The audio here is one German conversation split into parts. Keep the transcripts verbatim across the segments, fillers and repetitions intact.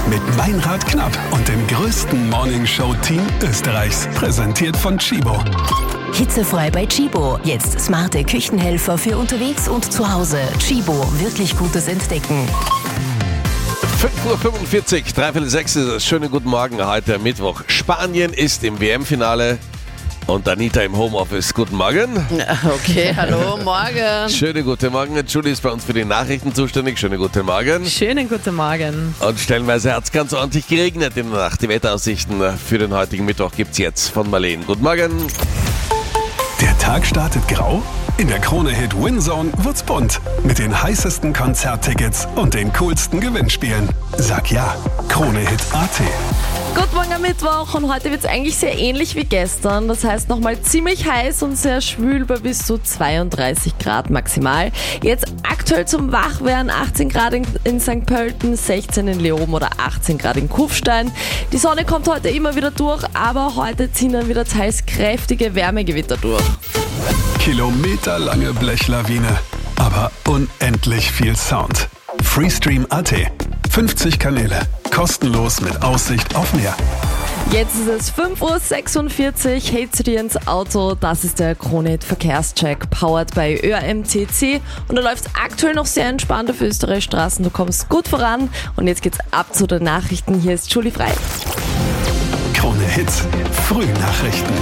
Mit Meinrad Knapp und dem größten Morningshow-Team Österreichs. Präsentiert von Chibo. Hitzefrei bei Chibo. Jetzt smarte Küchenhelfer für unterwegs und zu Hause. Chibo, wirklich gutes Entdecken. fünf Uhr fünfundvierzig, dreiviertel sechs ist es. Schönen guten Morgen, heute Mittwoch. Spanien ist im W M-Finale und Anita im Homeoffice. Guten Morgen. Okay, hallo, morgen. Schönen guten Morgen. Julie ist bei uns für die Nachrichten zuständig. Schönen guten Morgen. Schönen guten Morgen. Und stellenweise hat es ganz ordentlich geregnet in der Nacht. Die Wetteraussichten für den heutigen Mittwoch gibt es jetzt von Marlene. Guten Morgen. Der Tag startet grau? In der Krone-Hit Winzone wird's bunt. Mit den heißesten Konzerttickets und den coolsten Gewinnspielen. Sag ja, Krone-Hit Punkt a t. Guten Morgen am Mittwoch und heute wird es eigentlich sehr ähnlich wie gestern. Das heißt nochmal ziemlich heiß und sehr schwül bei bis zu zweiunddreißig Grad maximal. Jetzt aktuell zum Wachwerden achtzehn Grad in, in Sankt Pölten, sechzehn in Leoben oder achtzehn Grad in Kufstein. Die Sonne kommt heute immer wieder durch, aber heute ziehen dann wieder teils kräftige Wärmegewitter durch. Kilometerlange Blechlawine, aber unendlich viel Sound. Freestream Punkt a t. fünfzig Kanäle, kostenlos mit Aussicht auf Meer. Jetzt ist es fünf Uhr sechsundvierzig, hey zu dir ins Auto, das ist der Krone-Hit Verkehrscheck, powered bei Ö M T C und du läufst aktuell noch sehr entspannt auf Österreichs Straßen, du kommst gut voran und jetzt geht's ab zu den Nachrichten, hier ist Julie Frei. Krone-Hit Frühnachrichten.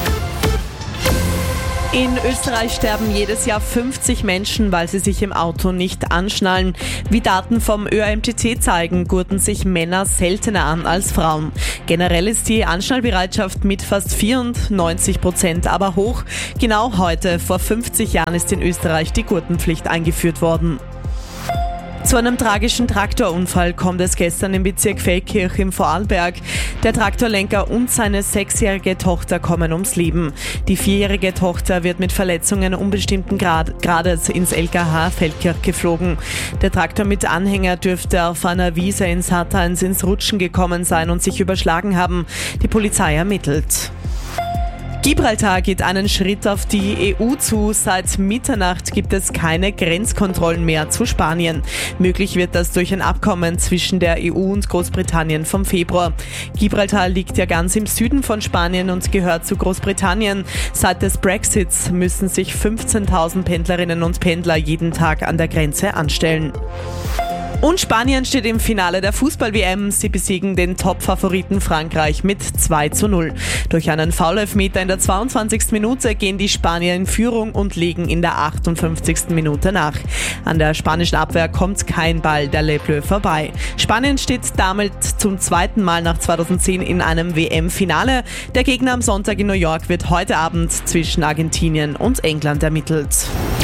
In Österreich sterben jedes Jahr fünfzig Menschen, weil sie sich im Auto nicht anschnallen. Wie Daten vom Ö M T C zeigen, gurten sich Männer seltener an als Frauen. Generell ist die Anschnallbereitschaft mit fast vierundneunzig Prozent aber hoch. Genau heute, vor fünfzig Jahren, ist in Österreich die Gurtenpflicht eingeführt worden. Zu einem tragischen Traktorunfall kommt es gestern im Bezirk Feldkirch im Vorarlberg. Der Traktorlenker und seine sechsjährige Tochter kommen ums Leben. Die vierjährige Tochter wird mit Verletzungen unbestimmten Grad, Grades ins L K H Feldkirch geflogen. Der Traktor mit Anhänger dürfte auf einer Wiese in Satteins ins Rutschen gekommen sein und sich überschlagen haben. Die Polizei ermittelt. Gibraltar geht einen Schritt auf die E U zu. Seit Mitternacht gibt es keine Grenzkontrollen mehr zu Spanien. Möglich wird das durch ein Abkommen zwischen der E U und Großbritannien vom Februar. Gibraltar liegt ja ganz im Süden von Spanien und gehört zu Großbritannien. Seit des Brexits müssen sich fünfzehntausend Pendlerinnen und Pendler jeden Tag an der Grenze anstellen. Und Spanien steht im Finale der Fußball-W M. Sie besiegen den Top-Favoriten Frankreich mit zwei zu null. Durch einen Foul-Elfmeter in der zweiundzwanzigsten Minute gehen die Spanier in Führung und legen in der achtundfünfzigsten Minute nach. An der spanischen Abwehr kommt kein Ball der Les Bleus vorbei. Spanien steht damit zum zweiten Mal nach zweitausendzehn in einem W M-Finale. Der Gegner am Sonntag in New York wird heute Abend zwischen Argentinien und England ermittelt.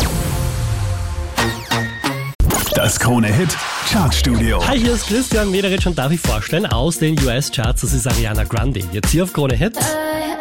Das Krone-Hit Chartstudio. Hi, hier ist Christian Mederich und darf ich vorstellen aus den U S-Charts, das ist Ariana Grande. Jetzt hier auf Krone-Hit.